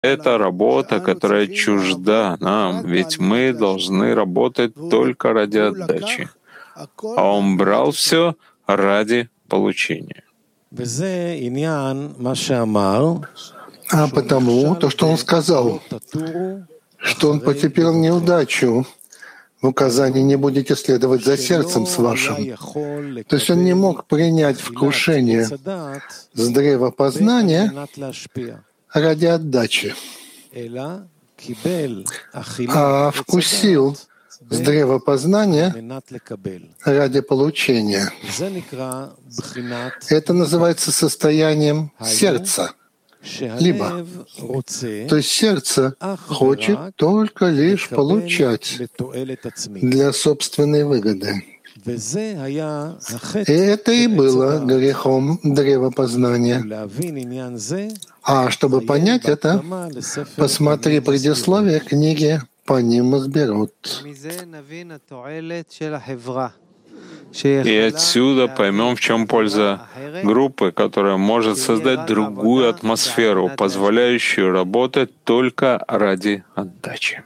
Это работа, которая чужда нам, ведь мы должны работать только ради отдачи. А он брал все ради получения. А потому то, что он сказал, что он потерпел неудачу в указании «не будете следовать за сердцем с вашим». То есть он не мог принять вкушение с древа познания ради отдачи, а вкусил с древа познания ради получения. Это называется состоянием сердца. Либо, то есть сердце хочет только лишь получать для собственной выгоды. И это и было грехом древопознания. А чтобы понять это, посмотри предисловие книги «Паним Масбирут». И отсюда поймем, в чем польза группы, которая может создать другую атмосферу, позволяющую работать только ради отдачи.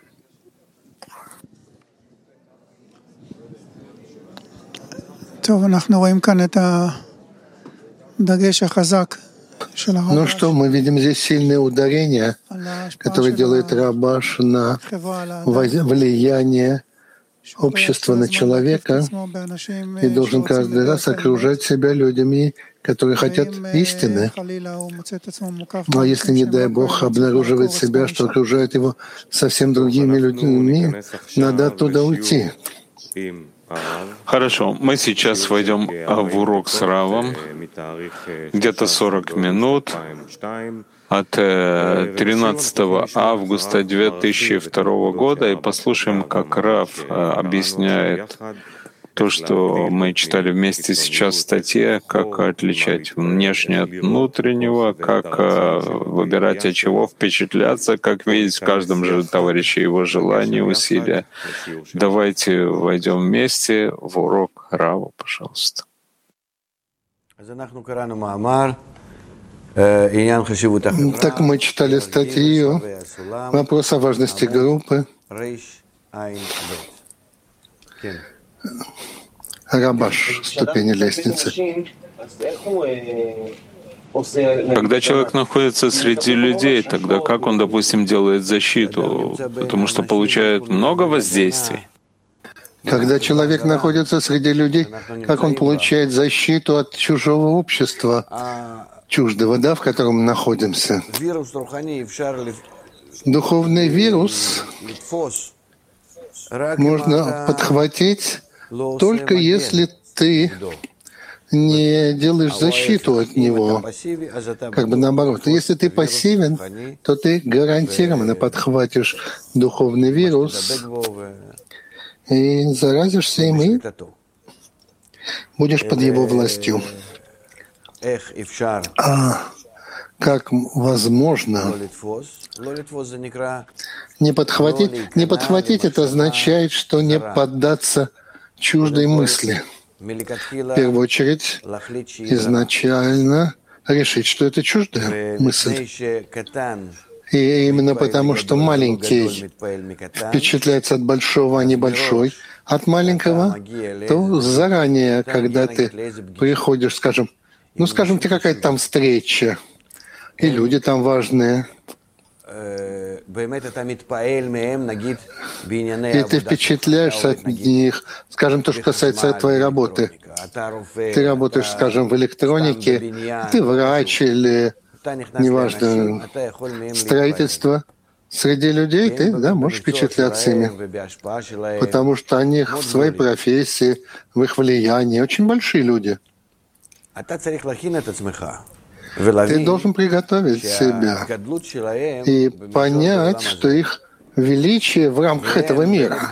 Ну что, мы видим здесь сильное ударение, которое делает Рабаш на влияние общества на человека и должен каждый раз окружать себя людьми, которые хотят истины. Ну а если, не дай Бог, обнаруживает себя, что окружает его совсем другими людьми, надо оттуда уйти. Хорошо, мы сейчас войдем в урок с Равом, где-то 40 минут, от 13 августа 2002 года, и послушаем, как Рав объясняет то, что мы читали вместе сейчас в статье, как отличать внешнее от внутреннего, как выбирать, от чего впечатляться, как видеть в каждом же товарище его желания, усилия. Давайте войдем вместе в урок Рава, пожалуйста. Так мы читали статью «Вопрос о важности группы». Рабаш, ступени лестницы. Когда человек находится среди людей, тогда как он, допустим, делает защиту? Потому что получает много воздействий. Когда человек находится среди людей, как он получает защиту от чужого общества, чуждого, да, в котором мы находимся. Духовный вирус можно подхватить только если ты не делаешь защиту от него, как бы наоборот. Если ты пассивен, то ты гарантированно подхватишь духовный вирус и заразишься им, и будешь под его властью. А как возможно не подхватить? Не подхватить — это означает, что не поддаться чуждой мысли. В первую очередь, изначально решить, что это чуждая мысль. И именно потому, что маленький впечатляется от большого, а не большой от маленького, то заранее, когда ты приходишь, скажем, ты какая-то там встреча, и люди там важные, и ты впечатляешься от них, скажем, то, что касается твоей работы. Ты работаешь, скажем, в электронике, ты врач или, неважно, строительство. Среди людей ты, да, можешь впечатляться ими, потому что они в своей профессии, в их влиянии очень большие люди. Ты должен приготовить себя и понять, что их величие в рамках этого мира.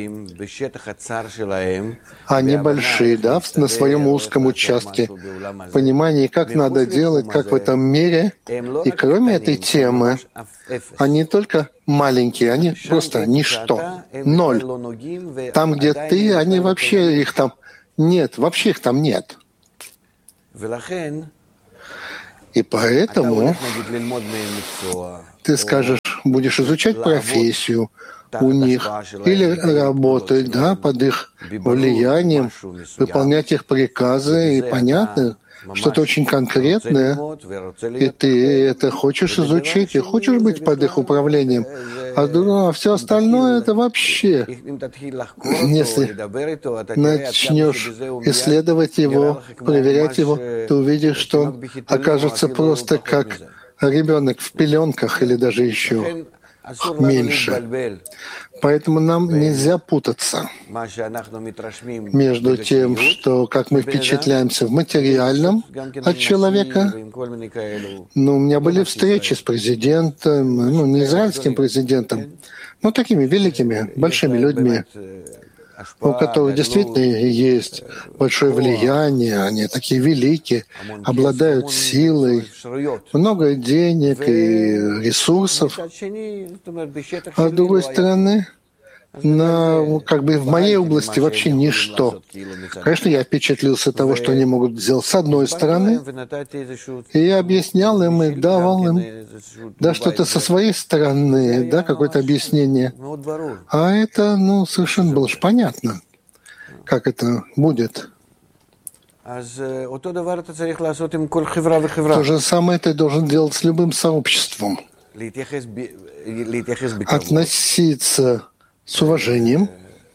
Они большие, да, на своем узком участке. Понимание, как надо делать, как в этом мире. И кроме этой темы, они не только маленькие, они просто ничто, ноль. Там, где ты, они вообще их там нет, вообще их там нет. И поэтому Ты скажешь, будешь изучать профессию у них или работать, да, под их влиянием, выполнять их приказы, и понятно, что-то очень конкретное, и ты это хочешь изучить, и хочешь быть под их управлением, а все остальное — это вообще. Если начнешь исследовать его, проверять его, ты увидишь, что он окажется просто как ребенок в пеленках или даже еще меньше. Поэтому нам нельзя путаться между тем, что как мы впечатляемся в материальном от человека. Ну, у меня были встречи с президентом, ну, не израильским президентом, но такими великими, большими людьми, у которых действительно есть большое влияние, они такие великие, обладают силой, много денег и ресурсов. А с другой стороны, как бы в моей области вообще ничто. Конечно, я впечатлился от того, что они могут сделать с одной стороны, и я объяснял им и давал им, да, что-то со своей стороны, да, какое-то объяснение. А это, ну, совершенно было же понятно, как это будет. То же самое ты должен делать с любым сообществом. Относиться с уважением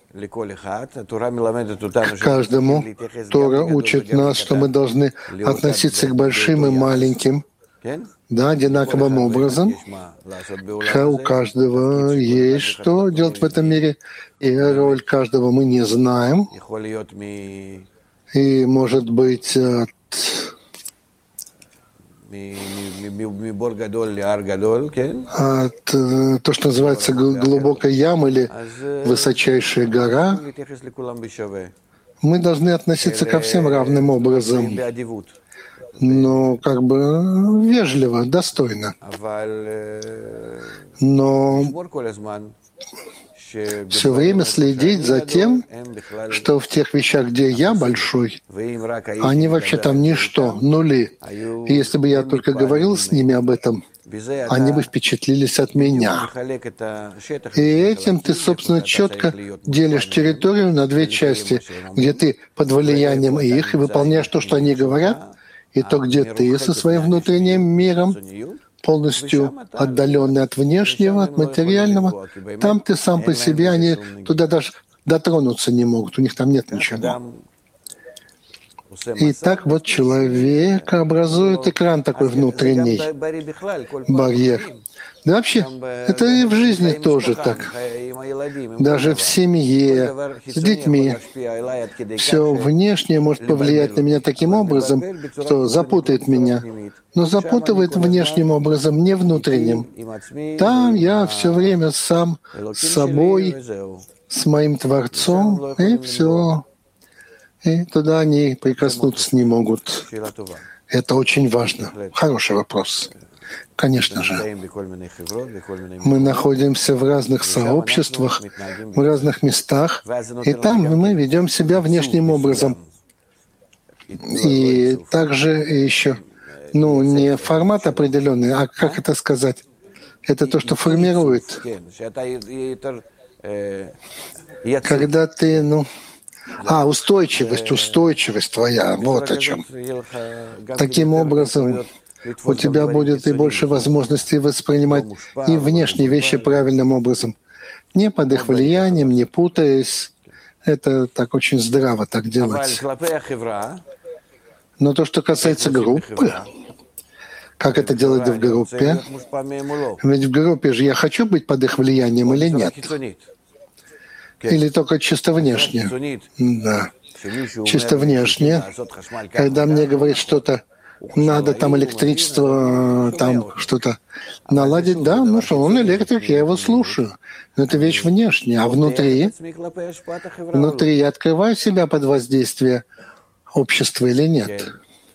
к каждому. Тора учит нас, что мы должны относиться к большим и маленьким, да, одинаковым образом. У каждого есть что делать в этом мире, и роль каждого мы не знаем. И, может быть, от то, что называется глубокая яма или высочайшая гора, мы должны относиться ко всем равным образом, но как бы вежливо, достойно. Но все время следить за тем, что в тех вещах, где я большой, они вообще там ничто, нули. И если бы я только говорил с ними об этом, они бы впечатлились от меня. И этим ты, собственно, четко делишь территорию на две части, где ты под влиянием их и выполняешь то, что они говорят, и то, где ты со своим внутренним миром, полностью отдаленный от внешнего, от материального, там ты сам по себе, они туда даже дотронуться не могут, у них там нет ничего. И так вот человек образует экран такой внутренний, барьер. Да вообще, это и в жизни тоже так. Даже в семье, с детьми. Все внешнее может повлиять на меня таким образом, что запутает меня. Но запутывает внешним образом, не внутренним. Там я все время сам с собой, с моим Творцом, и все. И туда они прикоснуться не могут. Это очень важно. Хороший вопрос. Конечно же. Мы находимся в разных сообществах, в разных местах, и там мы ведем себя внешним образом. И также еще, ну, не формат определенный, а как это сказать? Это то, что формирует. Когда ты, ну... устойчивость твоя, вот о чем. Таким образом, у тебя будет и больше возможностей воспринимать и внешние вещи правильным образом. Не под их влиянием, не путаясь. Это так очень здраво так делать. Но то, что касается группы, как это делать в группе? Ведь в группе же я хочу быть под их влиянием или нет? Или только чисто внешне? Да. Чисто внешне. Когда мне говорят что-то, надо там электричество, там что-то наладить, да, ну что, он электрик, я его слушаю. Но это вещь внешняя. А внутри я открываю себя под воздействие общества или нет?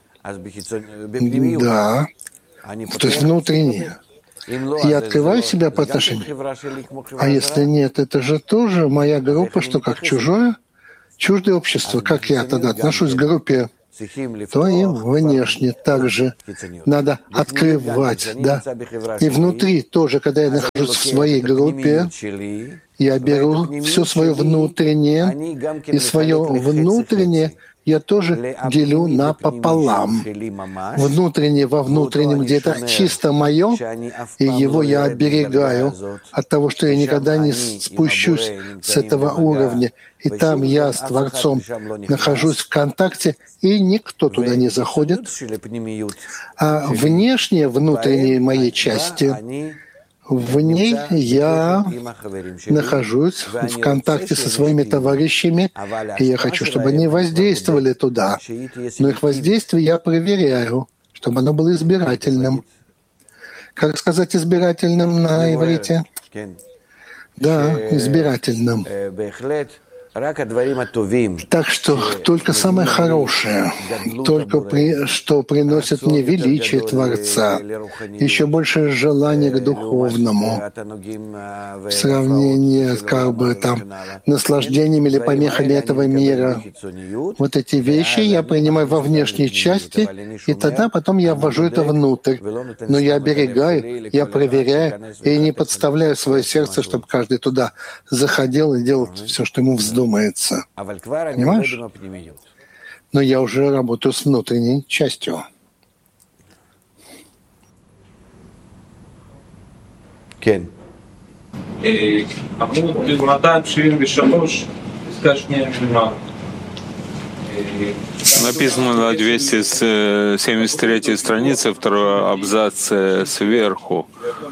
Да. То есть внутренне. Я открываю себя по отношению. А если нет, это же тоже моя группа, что как чужое, чуждое общество. Как я тогда отношусь к группе? то и внешне также надо открывать, да. И внутри тоже, когда я нахожусь в своей группе, я беру все свое внутреннее, и свое внутреннее я тоже делю напополам. Внутреннее во внутреннем, где это чисто мое, и его я оберегаю от того, что я никогда не спущусь с этого уровня. И там я с Творцом нахожусь в контакте, и никто туда не заходит. А внешние, внутренние моей части, в ней я нахожусь в контакте со своими товарищами, и я хочу, чтобы они воздействовали туда. Но их воздействие я проверяю, чтобы оно было избирательным. Как сказать избирательным на иврите? Да, избирательным. Так что только самое хорошее, только что приносит мне величие Творца, еще большее желание к духовному, в сравнении с наслаждениями или помехами этого мира. Вот эти вещи я принимаю во внешней части, и тогда потом я ввожу это внутрь. Но я оберегаю, я проверяю, и не подставляю свое сердце, чтобы каждый туда заходил и делал все, что ему вздумается. Понимаешь? Но я уже работаю с внутренней частью. Кен. Написано на 273 странице, второй абзац сверху.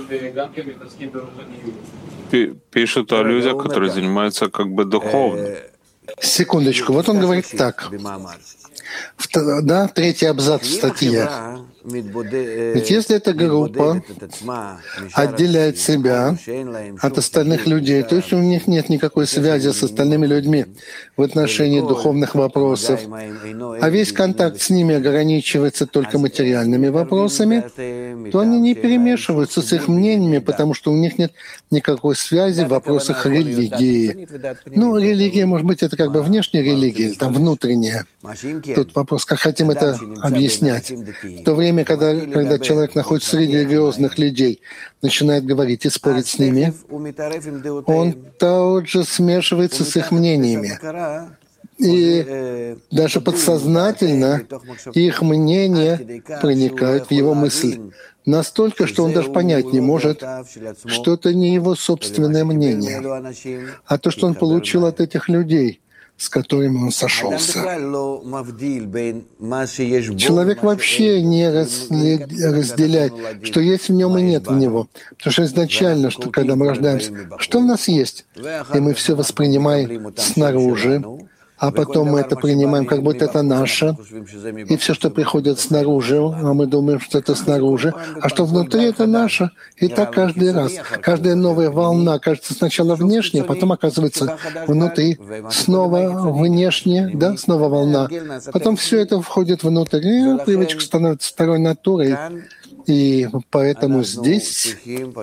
Пишут о людях, которые занимаются как бы духовно. Секундочку, вот он говорит так. Да, третий абзац в статье. Ведь если эта группа отделяет себя от остальных людей, то есть у них нет никакой связи с остальными людьми в отношении духовных вопросов, а весь контакт с ними ограничивается только материальными вопросами, то они не перемешиваются с их мнениями, потому что у них нет никакой связи в вопросах религии. Ну, религия, может быть, это как бы внешняя религия, или там внутренняя. Тут вопрос, как хотим это объяснять. В то время, когда человек находится среди религиозных людей, начинает говорить и спорить с ними, он тут же смешивается с их мнениями. И даже подсознательно их мнение проникает в его мысль. Настолько, что он даже понять не может, что это не его собственное мнение, а то, что он получил от этих людей, с которыми он сошелся. Человек вообще не разделяет, что есть в нем и нет в него. Потому что изначально, что когда мы рождаемся, что в нас есть? И мы все воспринимаем снаружи, а потом мы это принимаем, как будто это наше. И все, что приходит снаружи, а мы думаем, что это снаружи, а что внутри, это наше. И так каждый раз. Каждая новая волна кажется сначала внешней, а потом оказывается внутри. Снова внешне, да, снова волна. Потом все это входит внутрь, и привычка становится второй натурой. И поэтому здесь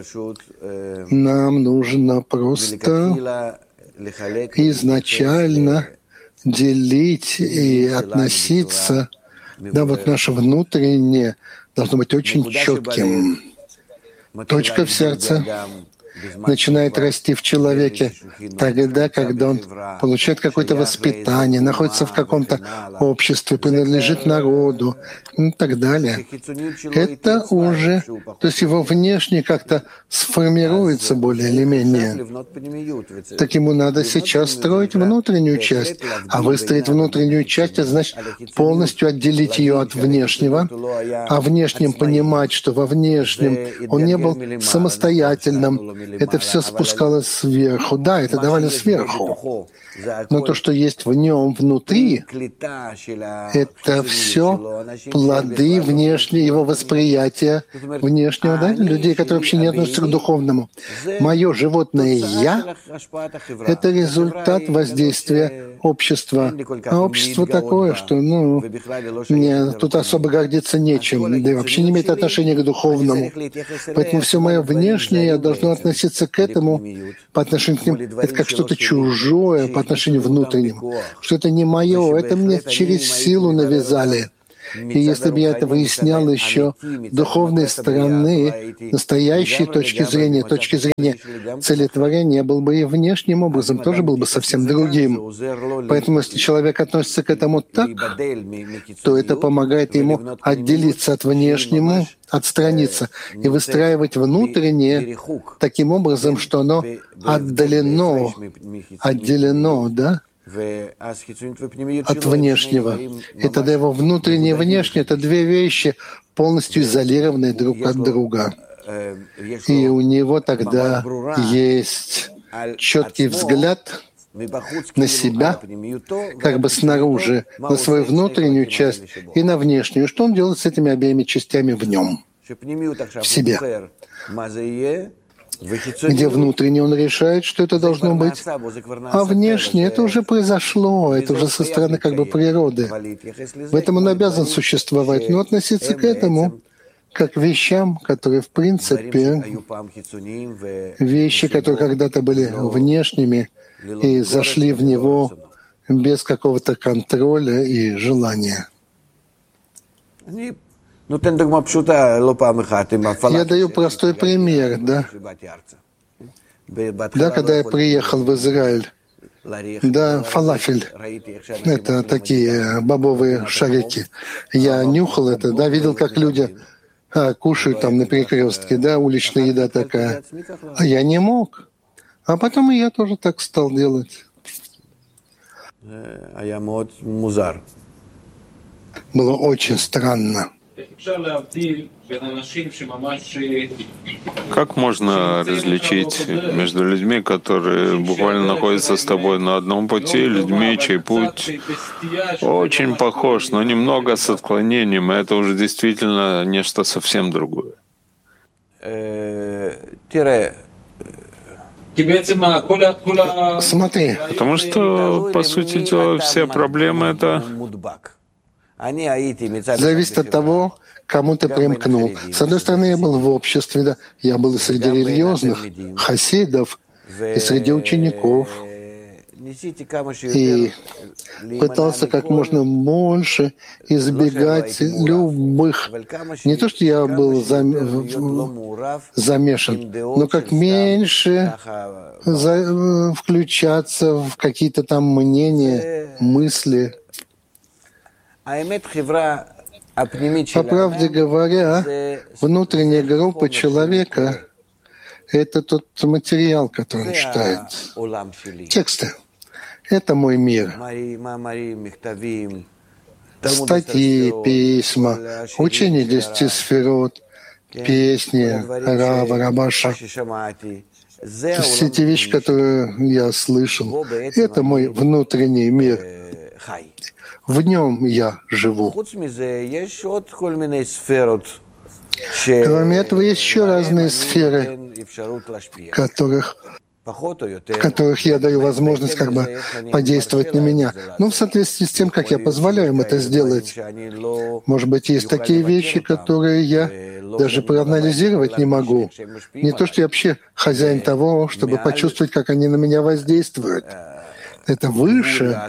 нам нужно просто изначально делить и относиться, да, вот наше внутреннее должно быть очень четким. Точка в сердце начинает расти в человеке тогда, когда он получает какое-то воспитание, находится в каком-то обществе, принадлежит народу и так далее. Это уже, то есть его внешне как-то сформируется более или менее. Так ему надо сейчас строить внутреннюю часть. А выстроить внутреннюю часть, это значит полностью отделить ее от внешнего, а внешнем понимать, что во внешнем он не был самостоятельным. Это все спускалось сверху. Да, это давали сверху. Но то, что есть в нем внутри, это все плоды внешнего его восприятия внешнего, да, людей, которые вообще не относятся к духовному. Мое животное «я» — это результат воздействия общества. А общество такое, что, мне тут особо гордиться нечем, да и вообще не имеет отношения к духовному. Поэтому все мое внешнее я должно относиться относиться к этому по отношению к ним, это как что-то чужое по отношению к внутреннему, что это не мое, это мне через силу навязали. И если бы я это выяснял еще духовной стороны, настоящей точки зрения целетворения, был бы и внешним образом, тоже был бы совсем другим. Поэтому если человек относится к этому так, то это помогает ему отделиться от внешнего, отстраниться и выстраивать внутреннее таким образом, что оно отделено, да? От внешнего. И тогда его внутреннее и внешнее — это две вещи, полностью изолированные друг от друга. И у него тогда есть четкий взгляд на себя, как бы снаружи, на свою внутреннюю часть и на внешнюю. Что он делает с этими обеими частями в нем, в себе? Где внутренне он решает, что это должно быть, а внешне это уже произошло, это уже со стороны как бы природы. В этом он обязан существовать, но относиться к этому как к вещам, которые в принципе, вещи, которые когда-то были внешними и зашли в него без какого-то контроля и желания. Я даю простой пример, да? Да, когда я приехал в Израиль, да, фалафель, это такие бобовые шарики. Я нюхал это, да, видел, как люди кушают там на перекрестке, да, уличная еда такая. А я не мог. А потом и я тоже так стал делать. Было очень странно. Как можно различить между людьми, которые буквально находятся с тобой на одном пути, и людьми, чей путь очень похож, но немного с отклонением, и это уже действительно нечто совсем другое? Смотри. Потому что, по сути дела, все проблемы — это зависит от того, кому ты примкнул. С одной стороны, я был в обществе, да, я был и среди религиозных хасидов, и среди учеников, и пытался как можно больше избегать любых. Не то, что я был замешан, но как меньше включаться в какие-то там мнения, мысли. По правде говоря, внутренняя группа человека — это тот материал, который он читает. Тексты — это мой мир. Статьи, письма, учение 10 сферот, песни Рава, Рабаша. Все эти вещи, которые я слышал, это мой внутренний мир. В нем я живу. Кроме этого, есть еще разные сферы, в которых я даю возможность как бы подействовать на меня. Ну, в соответствии с тем, как я позволяю им это сделать. Может быть, есть такие вещи, которые я даже проанализировать не могу. Не то, что я вообще хозяин того, чтобы почувствовать, как они на меня воздействуют. Это выше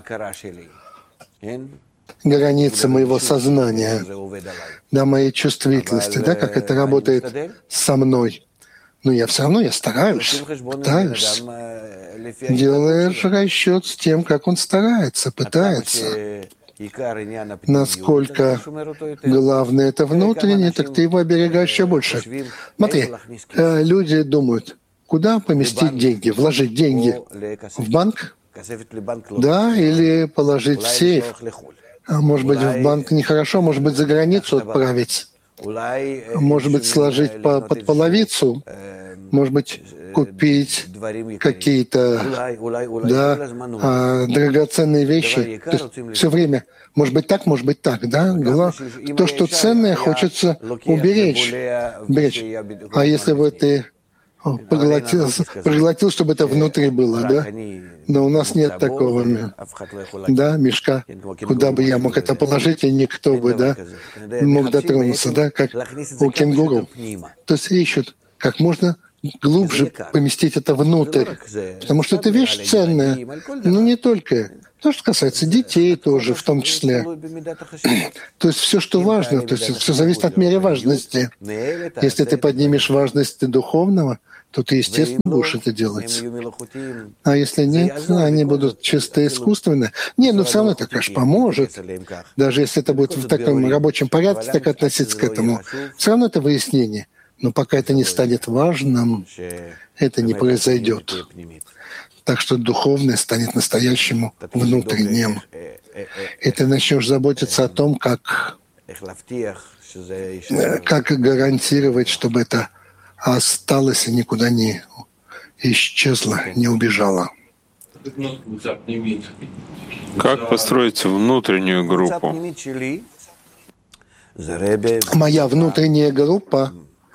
границы моего сознания, да, моей чувствительности, да, как это работает со мной. Но я все равно, я стараюсь, пытаюсь. Делаешь расчет с тем, как он старается, пытается. Насколько главное это внутреннее, так ты его оберегаешь еще больше. Смотри, люди думают, куда поместить деньги, вложить деньги? В банк? Да, или положить в сейф? А может быть, в банк нехорошо, может быть, за границу отправить, может быть, сложить под половицу, может быть, купить какие-то драгоценные вещи. То есть все время, может быть, так, да? То, что ценное, хочется уберечь. А если бы ты проглотил, чтобы это внутри было, да? Но у нас нет такого, да, мешка, куда бы я мог это положить, и никто бы, да, мог дотронуться, да, как у кенгуру. То есть ищут как можно глубже поместить это внутрь, потому что это вещь ценная. Но не только. То, что касается детей тоже, в том числе. То есть все, что важно, то есть все зависит от меры важности. Если ты поднимешь важность духовного, то ты, естественно, будешь это делать. А если нет, они будут чисто искусственные. Не, ну все равно это, конечно, поможет. Даже если это будет в таком рабочем порядке, так относиться к этому. Все равно это выяснение. Но пока это не станет важным, это не произойдет. Так что духовное станет настоящему внутренним. И ты начнешь заботиться о том, как гарантировать, чтобы это осталось и никуда не исчезло, не убежало. Как построить внутреннюю группу? Моя внутренняя группа,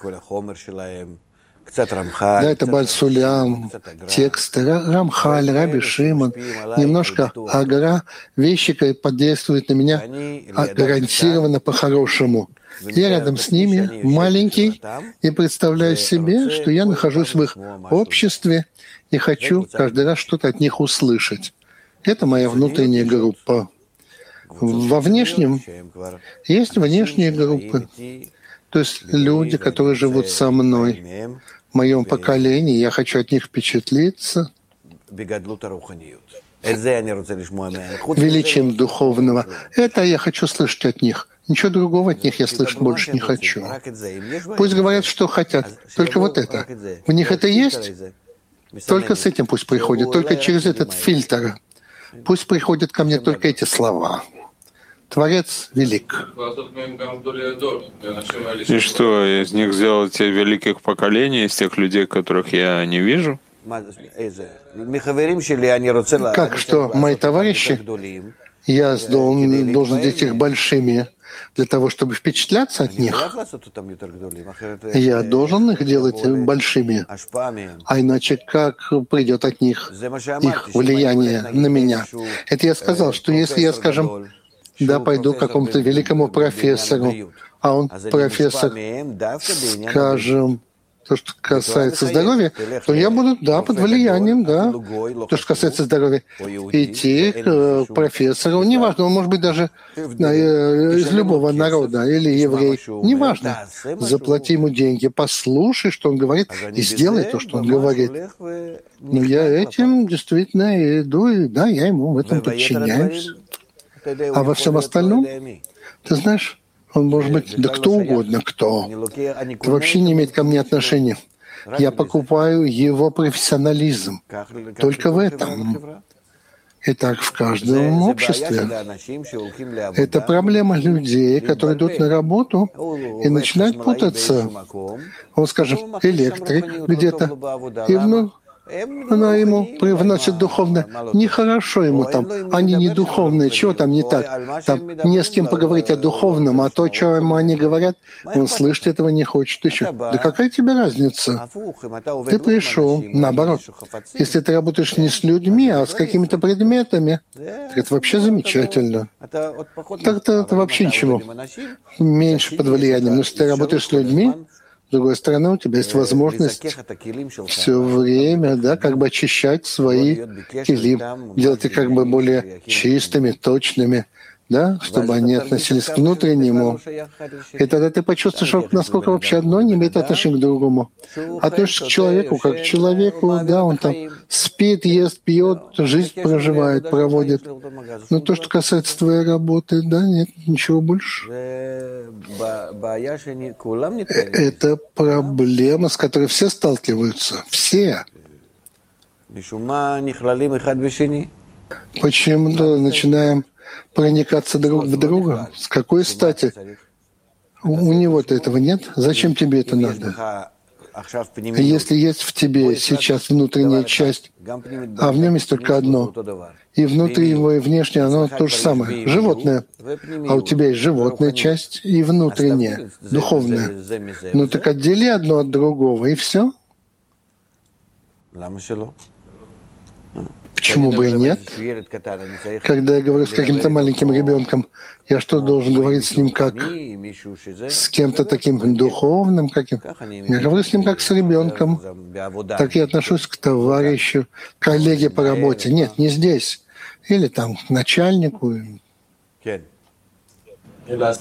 да, это Баль-Сулям, тексты, Рамхаль, Раби Шимон, немножко Агара, вещи, которые подействуют на меня гарантированно по-хорошему. Я рядом с ними, маленький, и представляю себе, что я нахожусь в их обществе и хочу каждый раз что-то от них услышать. Это моя внутренняя группа. Во внешнем есть внешние группы. То есть люди, которые живут со мной, в моем поколении, я хочу от них впечатлиться величием духовного. Это я хочу слышать от них. Ничего другого от них я слышать больше не хочу. Пусть говорят, что хотят. Только вот это. В них это есть? Только с этим пусть приходят. Только через этот фильтр. Пусть приходят ко мне только эти слова. Творец велик. И что, из них сделать великих поколений, из тех людей, которых я не вижу? Как что, мои товарищи, я должен делать их большими для того, чтобы впечатляться от них. Я должен их делать большими. А иначе как придет от них их влияние на меня? Это я сказал, что если я, скажем, да, пойду к какому-то великому профессору, а он профессор, скажем, то, что касается здоровья, то я буду, да, под влиянием, да, то, что касается здоровья, идти к профессору, неважно, он может быть даже из любого народа или еврей, неважно, заплати ему деньги, послушай, что он говорит, и сделай то, что он говорит. Но я этим действительно иду, и да, я ему в этом подчиняюсь. А во всем остальном, ты знаешь, он может быть, да кто угодно, кто. Это вообще не имеет ко мне отношения. Я покупаю его профессионализм. Только в этом. И так в каждом обществе. Это проблема людей, которые идут на работу и начинают путаться. Он, скажем, электрик где-то, и она ему привносит духовное. Нехорошо ему там, они не духовные, чего там не так? Там не с кем поговорить о духовном, а то, что ему они говорят, он слышать этого не хочет. Ты что? Да какая тебе разница? Ты пришел, наоборот. Если ты работаешь не с людьми, а с какими-то предметами, так это вообще замечательно. Так-то это вообще ничего. Меньше под влиянием. Но если ты работаешь с людьми, с другой стороны, у тебя есть возможность все время, да, как бы очищать свои килим, делать их как бы более чистыми, точными, да, чтобы они относились к внутреннему. И тогда ты почувствуешь, насколько вообще одно не имеет отношения к другому. Относишься к человеку как к человеку, да, он там спит, ест, пьет, жизнь проживает, проводит. Но то, что касается твоей работы, да, нет, ничего больше. Это проблема, с которой все сталкиваются. Все. Почему-то начинаем проникаться друг в друга. С какой стати? У него-то этого нет. Зачем тебе это надо? Если есть в тебе сейчас внутренняя часть, а в нем есть только одно, и внутри его, и внешне оно то же самое, животное, а у тебя есть животная часть и внутренняя, духовная. Ну так отдели одно от другого, и все. Почему бы и нет? Когда я говорю с каким-то маленьким ребенком, я что, должен говорить с ним как с кем-то таким духовным, каким? Я говорю с ним как с ребенком. Так я отношусь к товарищу, коллеге по работе. Нет, не здесь. Или там к начальнику. Делать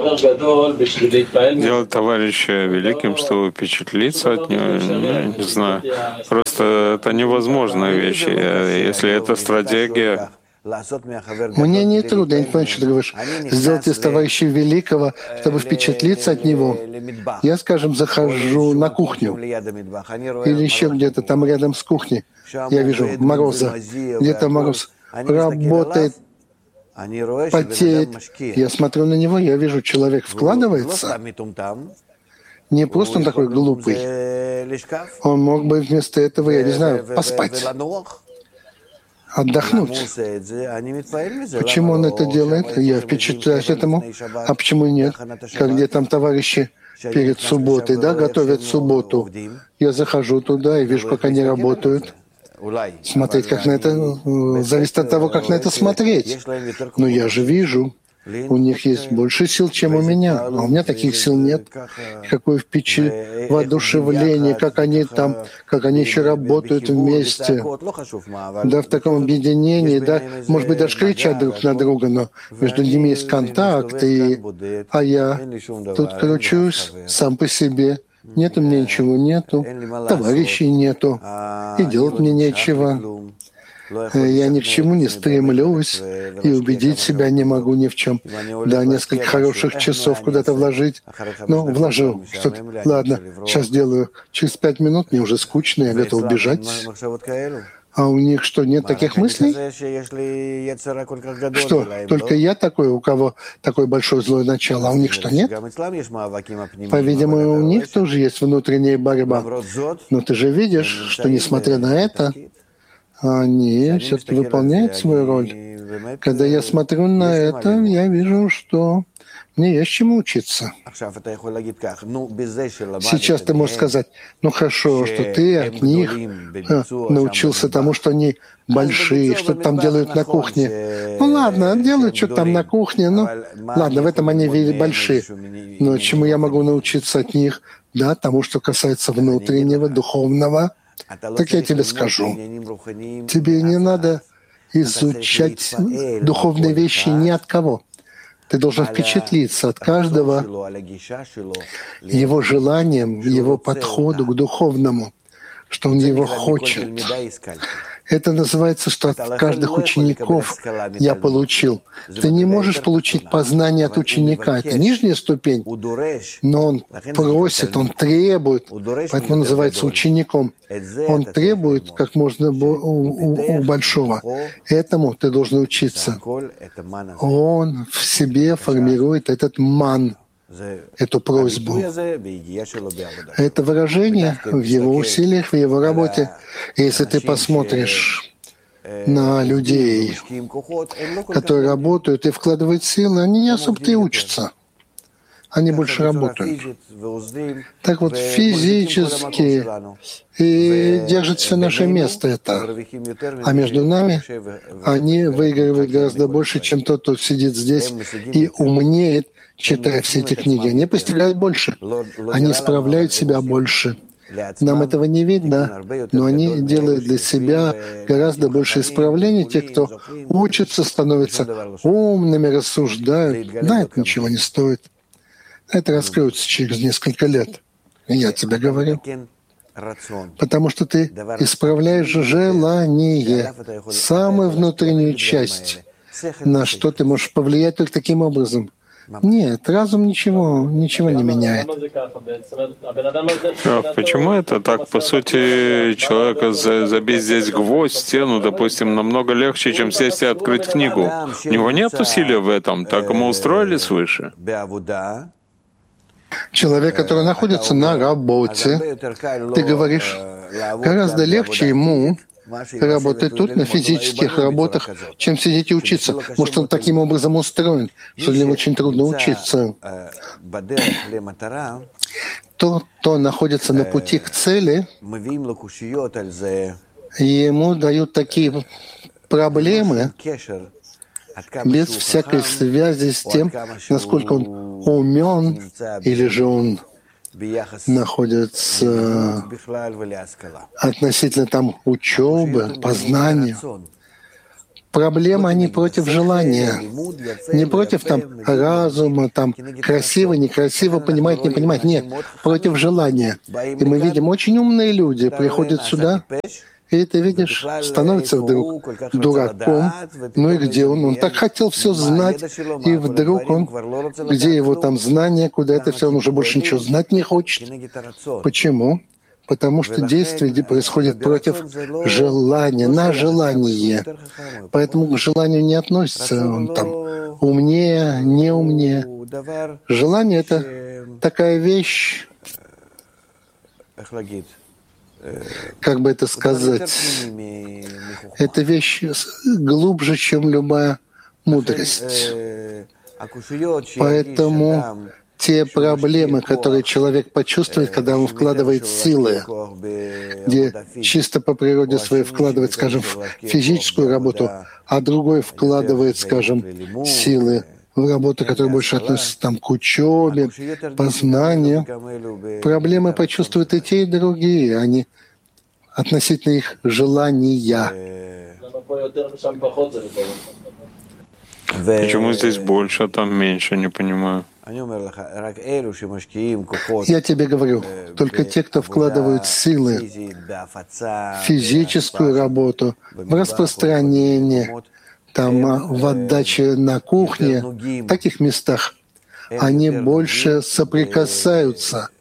товарища великим, чтобы впечатлиться от него, не знаю. Просто это невозможная вещь. Если это стратегия, мне не трудно, я не понимаю, что ты говоришь. Сделать из товарища великого, чтобы впечатлиться от него. Я, скажем, захожу на кухню или еще где-то там рядом с кухней. Я вижу Мороза. Где-то Мороз работает, потеет. Я смотрю на него, я вижу, человек вкладывается. Не просто он такой глупый. Он мог бы вместо этого, я не знаю, поспать, отдохнуть. Почему он это делает? Я впечатляюсь этому. А почему нет? Как где там товарищи перед субботой, да, готовят субботу. Я захожу туда и вижу, как они работают. Смотреть, как на это, зависит от того, как на это смотреть. Но я же вижу, у них есть больше сил, чем у меня. А у меня таких сил нет. Какое воодушевление, как они там, как они еще работают вместе. Да, в таком объединении, да, может быть, даже кричат друг на друга, но между ними есть контакт, а я тут кручусь сам по себе. Нет у меня ничего, нету, товарищей нету, и делать мне нечего. Я ни к чему не стремлюсь и убедить себя не могу ни в чем. Да, несколько хороших часов куда-то вложить. Ну, вложил что-то. Ладно, сейчас сделаю. Через 5 минут мне уже скучно, я готов бежать. А у них что, нет таких мыслей? Что, только я такой, у кого такое большое злое начало, а у них что, нет? По-видимому, у них тоже есть внутренняя борьба. Но ты же видишь, что, несмотря на это, они все-таки выполняют свою роль. Когда я смотрю на это, я вижу, что мне есть чему учиться. Сейчас ты можешь сказать, ну хорошо, что ты от них научился тому, что они большие, что там делают на кухне. Ну ладно, делают что-то там на кухне, ну ладно, в этом они большие. Но чему я могу научиться от них? Да, тому, что касается внутреннего, духовного. Так я тебе скажу. Тебе не надо изучать духовные вещи ни от кого. Ты должен впечатлиться от каждого его желанием, его подходу к духовному, что он его хочет. Это называется, что от каждых учеников я получил. Ты не можешь получить познание от ученика. Это нижняя ступень, но он просит, он требует, поэтому называется учеником. Он требует как можно у большого. Этому ты должен учиться. Он в себе формирует этот ман, эту просьбу. Это выражение в его усилиях, в его работе. Если ты посмотришь на людей, которые работают и вкладывают силы, они не особо-то и учатся. Они больше работают. Так вот, физически и держит все наше место это. А между нами они выигрывают гораздо больше, чем тот, кто сидит здесь и умнеет, читая все эти книги. Они постигают больше. Они исправляют себя больше. Нам этого не видно, но они делают для себя гораздо больше исправлений. Те, кто учится, становятся умными, рассуждают. Да, это ничего не стоит. Это раскроется через несколько лет. Я тебе говорю. Потому что ты исправляешь желание, самую внутреннюю часть, на что ты можешь повлиять только таким образом. Нет, разум ничего не меняет. Почему это так? По сути, человека забить здесь гвоздь в стену, допустим, намного легче, чем сесть и открыть книгу. У него нет усилия в этом, так ему устроили свыше. Человек, который находится на работе, ты говоришь, гораздо легче ему работать тут, на физических работах, чем сидеть и учиться. Может, он таким образом устроен, что для него очень трудно учиться. Тот, кто находится на пути к цели, ему дают такие проблемы без всякой связи с тем, насколько он умен или же он находится относительно там учебы, познания. Проблема не против желания, не против там разума, там красиво, некрасиво, понимать, не понимать. Нет, против желания. И мы видим, очень умные люди приходят сюда, и ты видишь, становится вдруг дураком. Ну и где он? Он так хотел все знать, и вдруг он, где его там знания, куда это все, он уже больше ничего знать не хочет. Почему? Потому что действие происходит против желания, на желание. Поэтому к желанию не относится он там умнее, не умнее. Желание — это такая вещь, как бы это сказать, это вещь глубже, чем любая мудрость. Поэтому те проблемы, которые человек почувствует, когда он вкладывает силы, где чисто по природе своей вкладывает, скажем, в физическую работу, а другой вкладывает, скажем, силы в работу, которая больше относится там, к учебе, познанию, проблемы почувствуют и те, и другие, они относительно их желания. Почему здесь больше, а там меньше, не понимаю. Я тебе говорю, только те, кто вкладывают силы в физическую работу, в распространение, там, в отдаче на кухне, в таких местах, они больше соприкасаются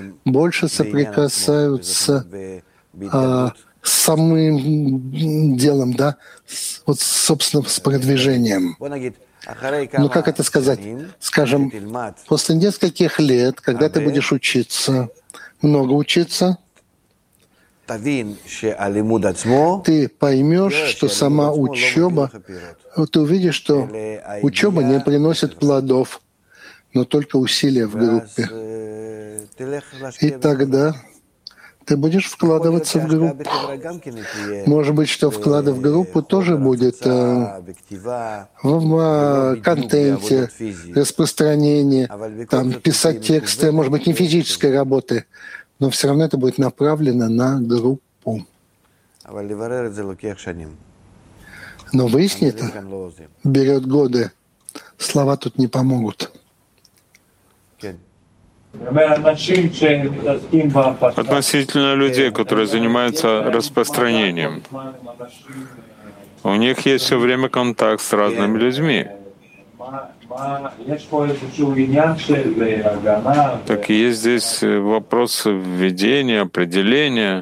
с самым делом, да, вот, собственно, с продвижением. Ну, как это сказать? Скажем, после нескольких лет, когда ты будешь учиться, много учиться, ты поймешь, что сама учеба, ты увидишь, что учеба не приносит плодов, но только усилия в группе. И тогда ты будешь вкладываться в группу. Может быть, что вклад в группу тоже будет в контенте, распространении, там, писать тексты, может быть, не физической работы, но все равно это будет направлено на группу. Но выяснить это берет годы. Слова тут не помогут. Относительно людей, которые занимаются распространением, у них есть все время контакт с разными людьми. Так есть здесь вопрос введения, определения.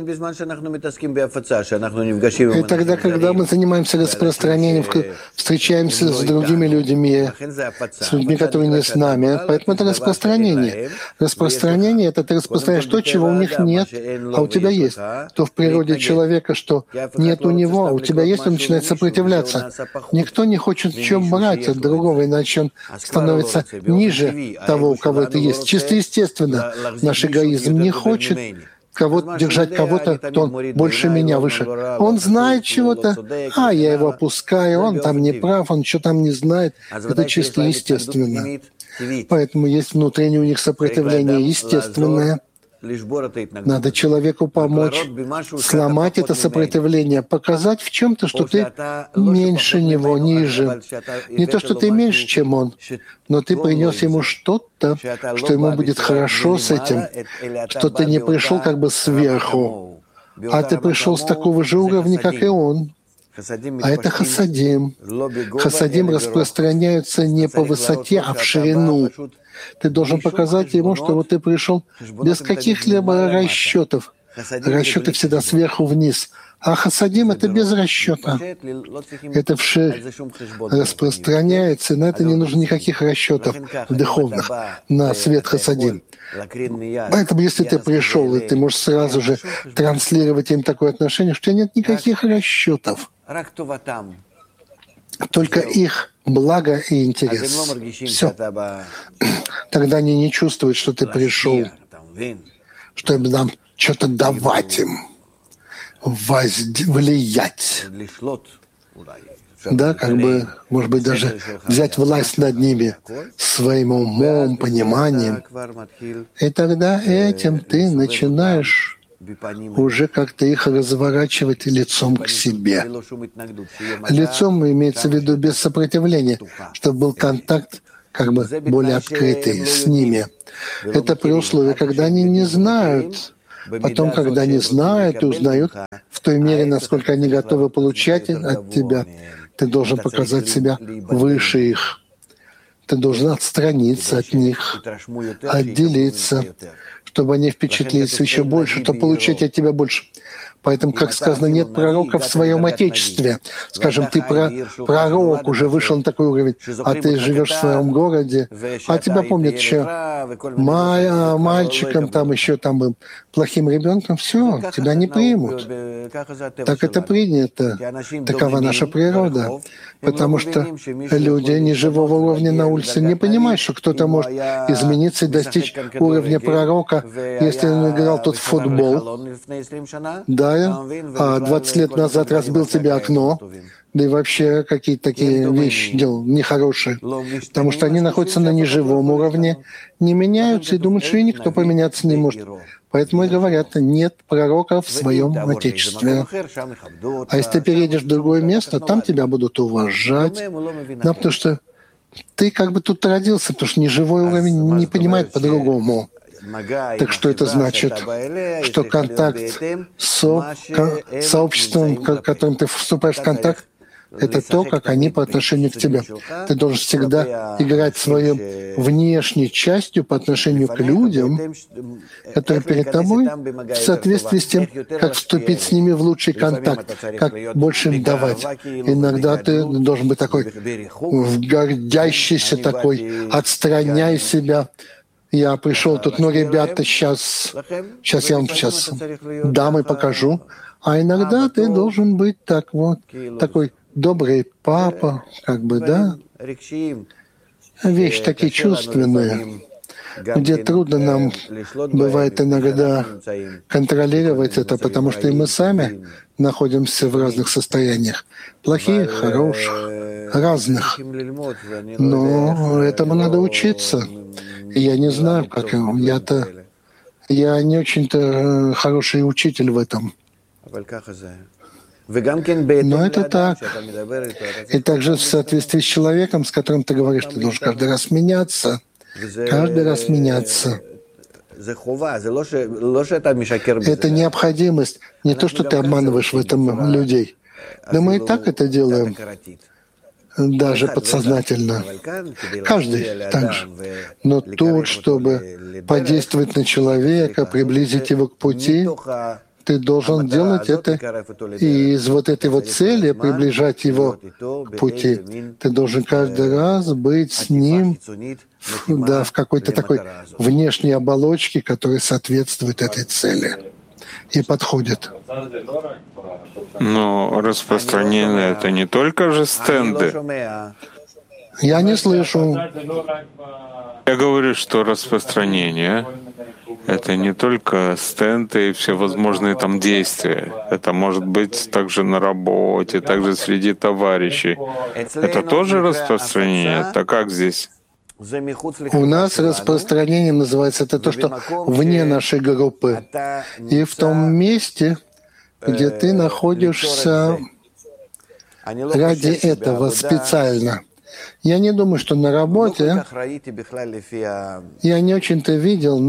И тогда, когда мы занимаемся распространением, встречаемся с другими людьми, с людьми, которые не с нами, поэтому это распространение. Распространение — это ты распространяешь то, чего у них нет, а у тебя есть. То в природе человека, что нет у него, а у тебя есть, он начинает сопротивляться. Никто не хочет в чем брать от другого, иначе он становится ниже того, у кого это есть. Чисто естественно, наш эгоизм не хочет держать кого-то, кто он больше меня, выше. Он знает чего-то, а я его опускаю, он там не прав, он что там не знает. Это чисто естественно. Поэтому есть внутреннее у них сопротивление естественное. Надо человеку помочь сломать это сопротивление, показать в чем-то, что ты меньше него, ниже. Не то, что ты меньше, чем он, но ты принес ему что-то, что ему будет хорошо с этим, что ты не пришел как бы сверху, а ты пришел с такого же уровня, как и он. А это хасадим. Хасадим распространяются не по высоте, а в ширину. Ты должен показать ему, что вот ты пришел без каких-либо расчетов. Расчеты всегда сверху вниз. А хасадим — это без расчета. Это вширь распространяется, и на это не нужно никаких расчетов духовных, на свет хасадим. Поэтому, если ты пришел, и ты можешь сразу же транслировать им такое отношение, что у тебя нет никаких расчетов. Только их благо и интерес. Все. Тогда они не чувствуют, что ты пришел, что им нам что-то давать им. влиять. Да, как бы, может быть, даже взять власть над ними своим умом, пониманием. И тогда этим ты начинаешь уже как-то их разворачивать лицом к себе. Лицом имеется в виду без сопротивления, чтобы был контакт как бы более открытый с ними. Это при условии, когда они не знают. Потом, когда они знают и узнают в той мере, насколько они готовы получать от тебя, ты должен показать себя выше их. Ты должен отстраниться от них, отделиться, чтобы они впечатлились еще больше, чтобы получать от тебя больше. Поэтому, как сказано, нет пророка в своем Отечестве. Скажем, ты пророк, уже вышел на такой уровень, а ты живешь в своем городе, а тебя помнят еще мальчиком, там еще там плохим ребенком, все, тебя не примут. Так это принято. Такова наша природа. Потому что люди неживого уровня на улице не понимают, что кто-то может измениться и достичь уровня пророка, если он играл тут в футбол. Да, а 20 лет назад разбил тебе окно, да и вообще какие-то такие вещи делал нехорошие, потому что они находятся на неживом уровне, не меняются и думают, что и никто поменяться не может. Поэтому и говорят, нет пророка в своем Отечестве. А если ты переедешь в другое место, там тебя будут уважать, да, потому что ты как бы тут родился, потому что неживой уровень не понимает по-другому. Так что это значит? Что контакт с сообществом, с которым ты вступаешь в контакт, это то, как они по отношению к тебе. Ты должен всегда играть своей внешней частью по отношению к людям, которые перед тобой, в соответствии с тем, как вступить с ними в лучший контакт, как больше им давать. Иногда ты должен быть такой гордящийся, такой, отстраняй себя. Я пришел тут, но ребята, сейчас я вам дам и покажу. А иногда ты должен быть так вот, такой добрый папа, как бы, да? Вещи такие чувственные, где трудно нам бывает иногда контролировать это, потому что и мы сами находимся в разных состояниях. Плохих, хороших, разных. Но этому надо учиться. Я не знаю, как я не очень-то хороший учитель в этом. Но это так. И также в соответствии с человеком, с которым ты говоришь, ты должен каждый раз меняться. Каждый раз меняться. Это необходимость. Не то, что ты обманываешь в этом людей. Да мы и так это делаем. Даже подсознательно. Каждый так же. Но тут, чтобы подействовать на человека, приблизить его к пути, ты должен делать это и из вот этой вот цели приближать его к пути. Ты должен каждый раз быть с ним, да, в какой-то такой внешней оболочке, которая соответствует этой цели и подходит. Но распространение — это не только же стенды. Я не слышу. Я говорю, что распространение — это не только стенды и всевозможные там действия. Это может быть также на работе, также среди товарищей. Это тоже распространение? Это как здесь? У нас распространение называется это то, что вне нашей группы. И в том месте, где ты находишься ради этого специально. Я не думаю, что на работе, я не очень-то видел,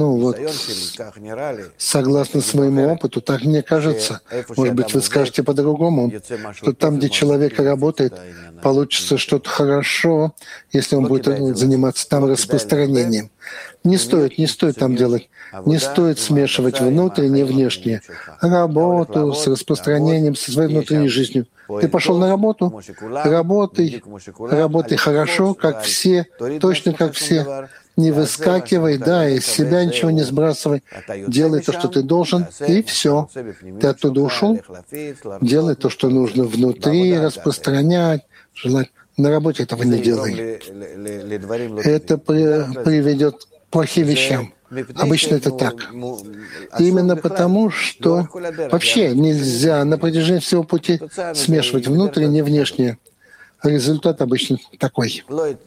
согласно своему опыту, так мне кажется, может быть, вы скажете по-другому, что там, где человек работает, получится что-то хорошо, если он будет заниматься там распространением. Не стоит там делать, не стоит смешивать внутреннее и внешнее. Работу с распространением, со своей внутренней жизнью. Ты пошел на работу, работай хорошо, как все, точно как все. Не выскакивай, да, из себя ничего не сбрасывай. Делай то, что ты должен, и все. Ты оттуда ушел, делай то, что нужно внутри, распространять, желать. На работе этого не делай. Это приведет плохим вещам. Обычно это так. Именно потому, что вообще нельзя на протяжении всего пути смешивать внутреннее и внешнее. Результат обычно такой.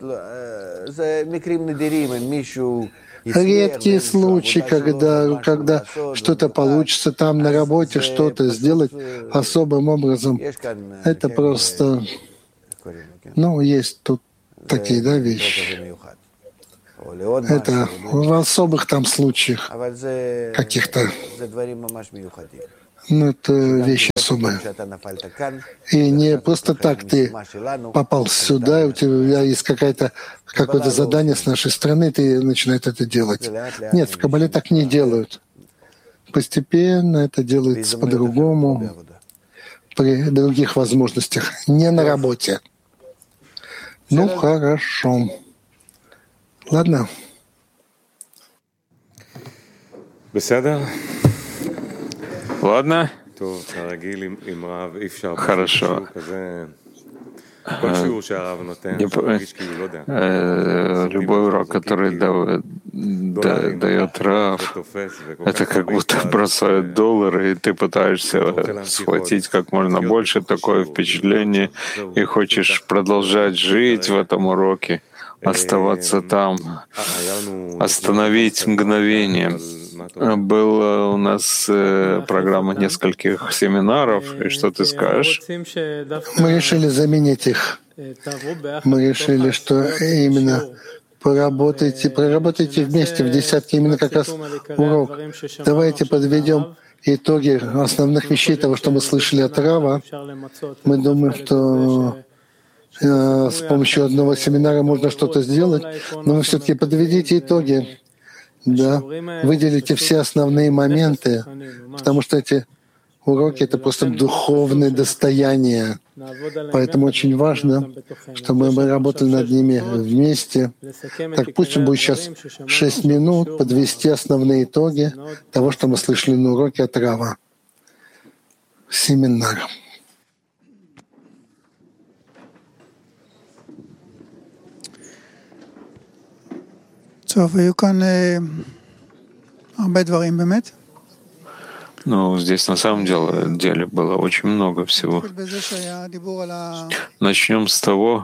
Редкие случаи, когда что-то получится там на работе, что-то сделать особым образом. Это просто, есть тут такие, вещи. Это в особых там случаях каких-то. Это вещи особые. И не просто так ты попал сюда, у тебя есть какое-то задание с нашей стороны, ты начинаешь это делать. Нет, в Кабале так не делают. Постепенно это делается по-другому, при других возможностях, не на работе. Хорошо. Ладно. Ладно? Хорошо. Любой урок, который дает Рав, это как будто бросают доллары, и ты пытаешься схватить как можно больше, такое впечатление, и хочешь продолжать жить в этом уроке, оставаться там, остановить мгновение. Была у нас программа нескольких семинаров, и что ты скажешь? Мы решили заменить их. Мы решили, что именно проработайте вместе в десятке, именно как раз урок. Давайте подведем итоги основных вещей того, что мы слышали от Рава. Мы думаем, что с помощью одного семинара можно что-то сделать, но вы все-таки подведите итоги. Выделите все основные моменты, потому что эти уроки — это просто духовное достояние. Поэтому очень важно, чтобы мы работали над ними вместе. Так пусть будет сейчас 6 минут подвести основные итоги того, что мы слышали на уроке от Рава. Семинар. Здесь на самом деле было очень много всего. Начнем с того,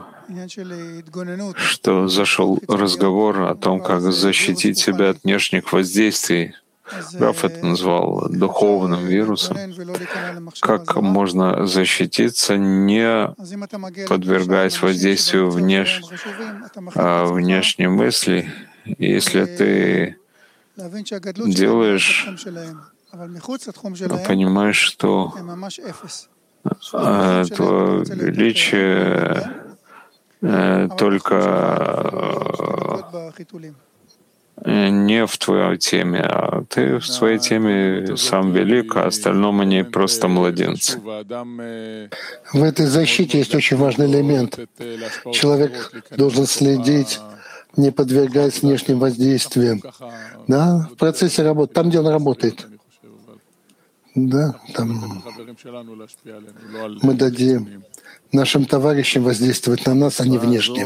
что зашел разговор о том, как защитить себя от внешних воздействий. Рав это назвал духовным вирусом. Как можно защититься, не подвергаясь воздействию внешней мысли, если ты делаешь, понимаешь, что твое величие только не в твоей теме, а ты в своей теме сам велик, а остальном они просто младенцы. В этой защите есть очень важный элемент. Человек должен следить, не подвергаясь внешним воздействиям. В процессе работы, там, где он работает. Там мы дадим нашим товарищам воздействовать на нас, а не внешне.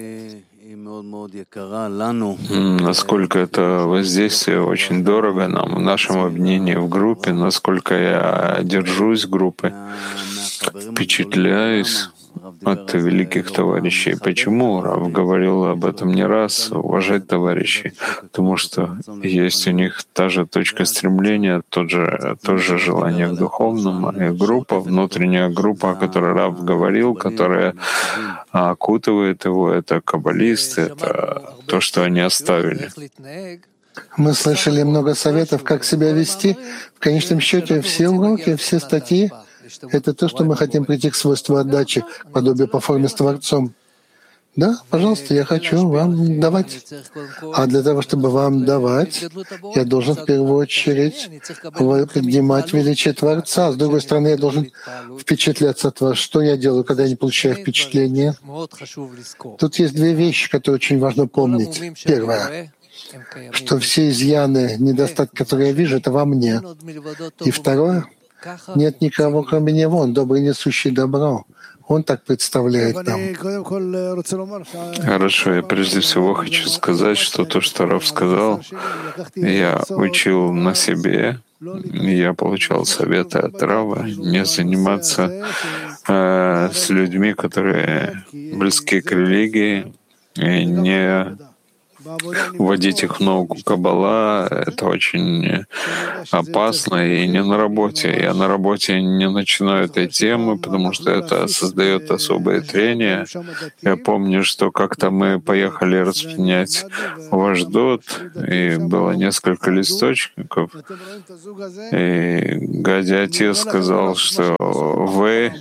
Насколько это воздействие очень дорого нам в нашем объединении в группе, насколько я держусь группы, впечатляюсь от великих товарищей. Почему Рав говорил об этом не раз, уважать товарищей? Потому что есть у них та же точка стремления, то же желание к духовному, и группа, внутренняя группа, о которой Рав говорил, которая окутывает его, это каббалисты, это то, что они оставили. Мы слышали много советов, как себя вести. В конечном счете, все уроки, все статьи — это то, что мы хотим прийти к свойству отдачи, подобие по форме с Творцом. Пожалуйста, я хочу вам давать. А для того, чтобы вам давать, я должен в первую очередь поднимать величие Творца. С другой стороны, я должен впечатляться от вас. Что я делаю, когда я не получаю впечатления? Тут есть две вещи, которые очень важно помнить. Первое, что все изъяны, недостатки, которые я вижу, это во мне. И второе, нет никого, кроме Него, Он добрый, несущий добро. Он так представляет нам. Хорошо, я прежде всего хочу сказать, что то, что Рав сказал, я учил на себе, я получал советы от Рава не заниматься с людьми, которые близки к религии, и не вводить их в науку Каббала. Это очень опасно и не на работе. Я на работе не начинаю этой темы, потому что это создает особое трение. Я помню, что как-то мы поехали распространять в Ашдод, и было несколько листочков, и Гади отец сказал, что вы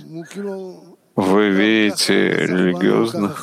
видите религиозных,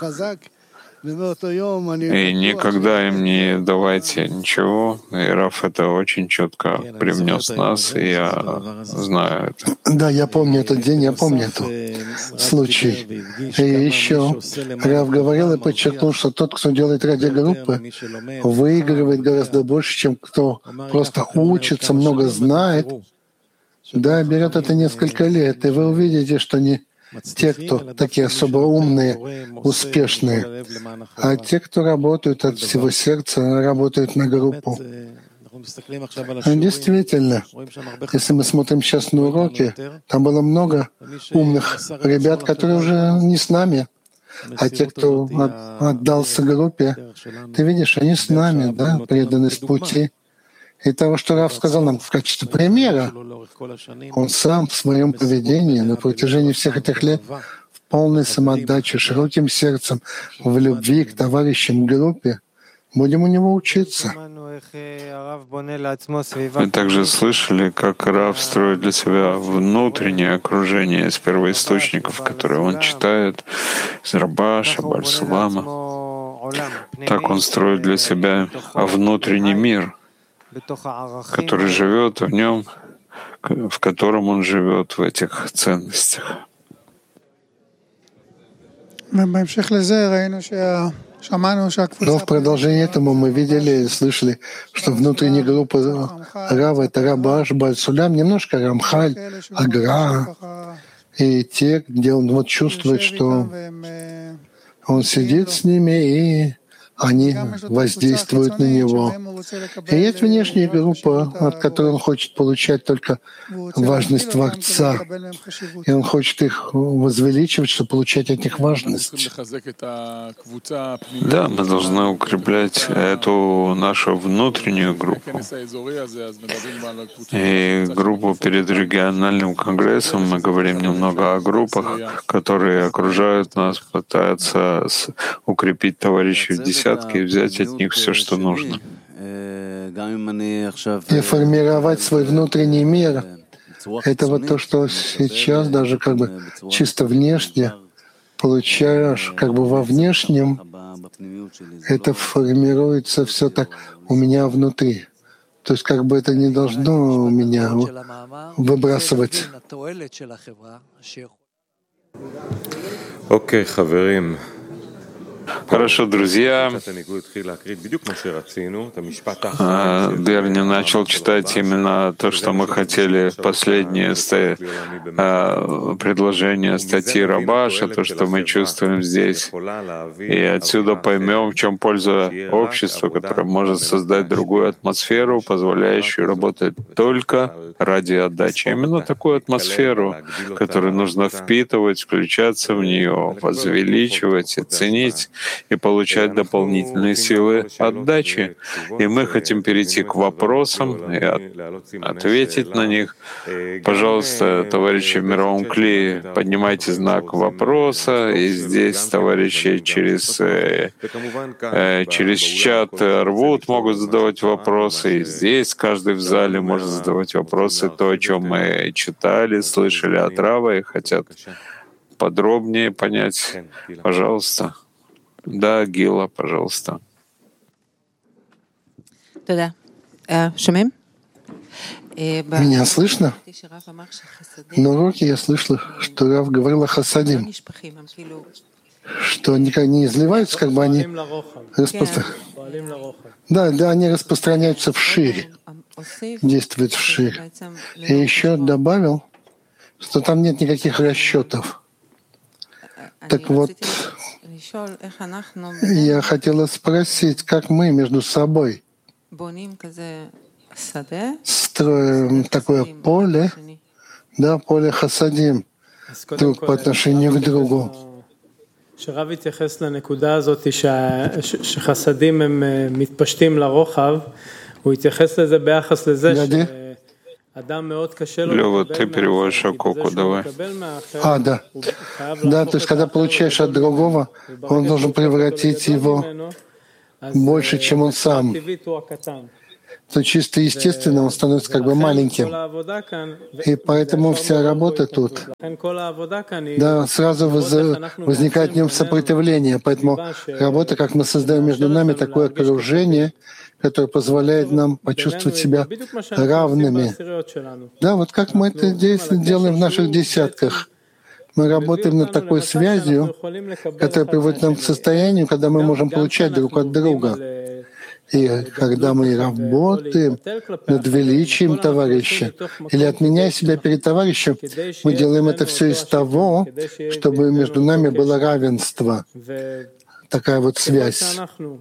и никогда им не давайте ничего. И Раф это очень четко привнес нас, и я знаю это. Да, я помню этот день, я помню этот случай. И еще Раф говорил и подчеркнул, что тот, кто делает радиогруппы, выигрывает гораздо больше, чем кто просто учится, много знает. Да, берет это несколько лет, и вы увидите, что не те, кто такие особо умные, успешные, а те, кто работают от всего сердца, работают на группу. Действительно, если мы смотрим сейчас на уроки, там было много умных ребят, которые уже не с нами, а те, кто отдался группе, ты видишь, они с нами, да, преданность пути. И того, что Рав сказал нам в качестве примера, он сам в своем поведении на протяжении всех этих лет в полной самоотдаче, широким сердцем, в любви к товарищам в группе, будем у него учиться. Мы также слышали, как Рав строит для себя внутреннее окружение из первоисточников, которые он читает, из Рабаша, Баль-Сулама. Так он строит для себя внутренний мир, который живет в нем, в котором он живет, в этих ценностях. Но в продолжение этому мы видели и слышали, что внутренняя группа Рава — это Рабаш, Баль-Сулам, немножко Рамхаль, Агра, и те, где он вот чувствует, что он сидит с ними и они воздействуют на него. И есть внешняя группа, от которой он хочет получать только важность Творца. И он хочет их возвеличивать, чтобы получать от них важность. Да, мы должны укреплять эту нашу внутреннюю группу. И группу перед региональным конгрессом мы говорим немного о группах, которые окружают нас, пытаются укрепить товарищей в десятке и взять от них все, что нужно. И формировать свой внутренний мир — это вот то, что сейчас даже как бы чисто внешне получаешь, как бы во внешнем, это формируется все так у меня внутри. То есть как бы это не должно меня выбрасывать. Окей, хаверим. Хорошо, друзья. Дерни начал читать именно то, что мы хотели, последнее предложение статьи Рабаша, то, что мы чувствуем здесь. И отсюда поймем, в чем польза общества, которое может создать другую атмосферу, позволяющую работать только ради отдачи. Именно такую атмосферу, которую нужно впитывать, включаться в нее, возвеличивать и ценить, и получать дополнительные силы отдачи. И мы хотим перейти к вопросам и ответить на них. Пожалуйста, товарищи в мировом клее, поднимайте знак вопроса. И здесь товарищи через чат рвут, могут задавать вопросы. И здесь каждый в зале может задавать вопросы. То, о чем мы читали, слышали от Рава и хотят подробнее понять. Пожалуйста. Да, Гила, пожалуйста. Меня слышно? На уроке я слышала, что Рав говорил о хасадим, что они не изливаются, как бы они да, они распространяются вширь, действуют вширь. И еще добавил, что там нет никаких расчетов. Так вот, я хотела спросить, как мы между собой строим такое поле, да, поле хасадим, друг по отношению к другу. שרב התייחס לנקודה הזאת שחסדים הם מתפשטים לרוחב, הוא התייחס לזה ביחס לזה שאדם מאוד קשה לו לקבל מהאחר, да. Да, то есть когда получаешь от другого, он должен превратить его больше, чем он сам. То чисто естественно он становится как бы маленьким. И поэтому вся работа тут, да, сразу возникает в нем сопротивление. Поэтому работа, как мы создаем между нами такое окружение, которое позволяет нам почувствовать себя равными. Да, вот как мы это делаем в наших десятках. Мы работаем над такой связью, которая приводит нам к состоянию, когда мы можем получать друг от друга. И когда мы работаем над величием товарища или отменяя себя перед товарищем, мы делаем это все из того, чтобы между нами было равенство, такая вот связь.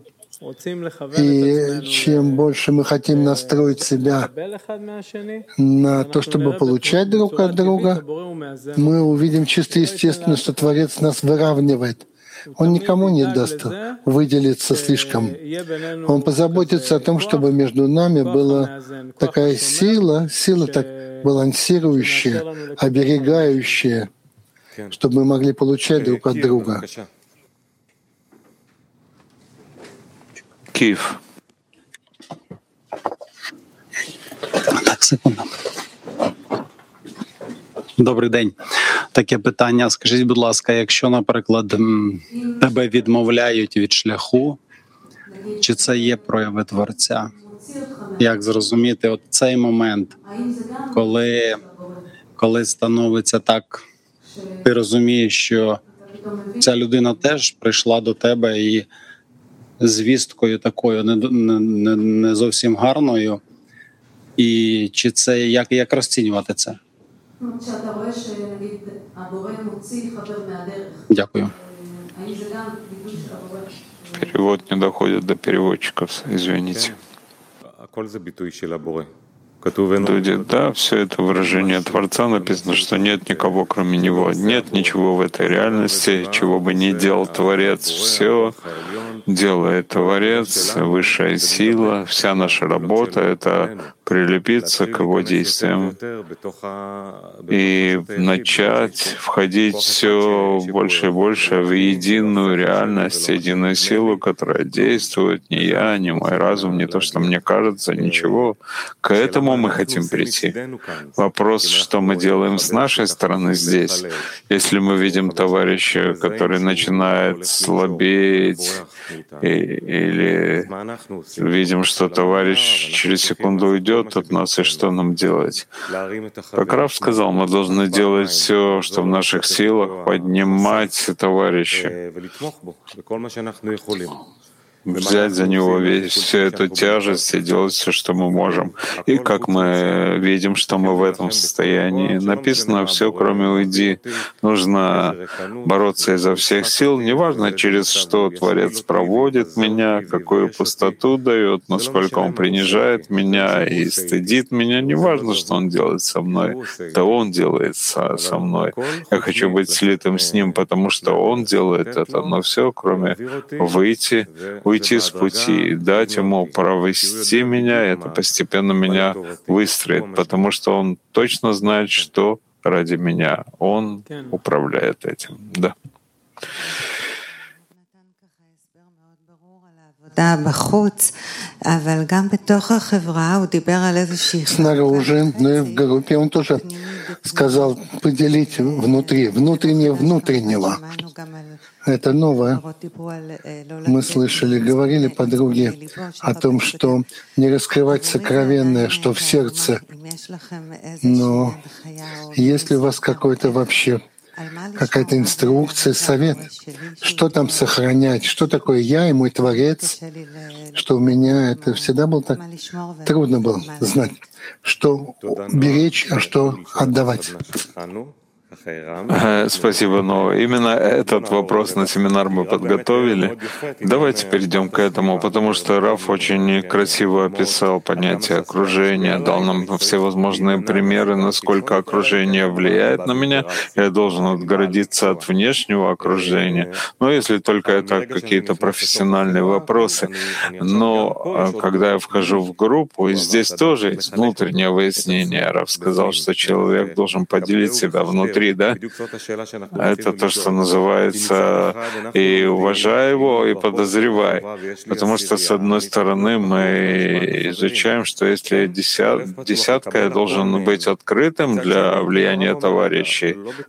И чем больше мы хотим настроить себя на то, чтобы получать друг от друга, мы увидим чисто естественно, что Творец нас выравнивает. Он никому не даст выделиться слишком. Он позаботится о том, чтобы между нами была такая сила так балансирующая, оберегающая, чтобы мы могли получать друг от друга. Киев. Так, секунду. Добрий день. Таке питання. Скажіть, будь ласка, якщо, наприклад, тебе відмовляють від шляху, чи це є прояви Творця? Як зрозуміти от цей момент, коли становиться так, ти розумієш, що ця людина теж прийшла до тебе і звісткою такою не зовсім гарною, і чи це, як розцінювати це? Дякую. Перевод не доходит до переводчиков, извините. Да, все это выражение Творца, написано, что нет никого, кроме Него. Нет ничего в этой реальности, чего бы ни делал Творец. Все делает Творец, высшая сила, вся наша работа — это прилепиться к Его действиям и начать входить все больше и больше в единую реальность, единую силу, которая действует, не я, не мой разум, не то, что мне кажется, ничего. К этому мы хотим прийти. Вопрос, что мы делаем с нашей стороны здесь. Если мы видим товарища, который начинает слабеть, или видим, что товарищ через секунду уйдет от нас, и что нам делать? Как Рав сказал, мы должны делать все, что в наших силах, поднимать товарища, взять за него всю эту тяжесть и делать все, что мы можем. И как мы видим, что мы в этом состоянии, написано «все, кроме уйди». Нужно бороться изо всех сил, неважно, через что Творец проводит меня, какую пустоту дает, насколько он принижает меня и стыдит меня, неважно, что он делает со мной, это он делает со мной. Я хочу быть слитым с ним, потому что он делает это, но все, кроме уйти с пути, дать ему провести меня, это постепенно меня выстроит, потому что он точно знает, что ради меня. Он управляет этим. Да. Снаружи, но и в группе он тоже сказал поделить внутреннее внутреннего. Это новое. Мы слышали, говорили подруги о том, что не раскрывать сокровенное, что в сердце. Но есть ли у вас какой-то вообще какая-то инструкция, совет, что там сохранять, что такое я и мой Творец, что у меня это всегда было так трудно было знать, что беречь, а что отдавать. Спасибо, но именно этот вопрос на семинар мы подготовили. Давайте перейдем к этому, потому что Раф очень красиво описал понятие окружения, дал нам всевозможные примеры, насколько окружение влияет на меня. Я должен отгородиться от внешнего окружения. Но если только это какие-то профессиональные вопросы. Но когда я вхожу в группу, и здесь тоже есть внутреннее выяснение. Раф сказал, что человек должен поделить себя внутри, да? Это то, что называется «и уважай его, и подозревай». Потому что, с одной стороны, мы изучаем, что если десятка, я должен быть открытым для влияния товарищей,